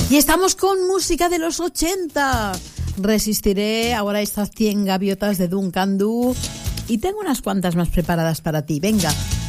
Y estamos con música de los 80. Resistiré ahora estas 100 gaviotas de Duncan Du. Y tengo unas cuantas más preparadas para ti. Venga.